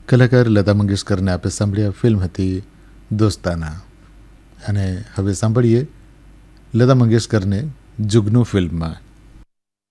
કલાકાર લતા મંગેશકરને આપણે સાંભળ્યા ફિલ્મ હતી દોસ્તાના. અને હવે સાંભળીએ લતા મંગેશકરને જુગનુ ફિલ્મમાં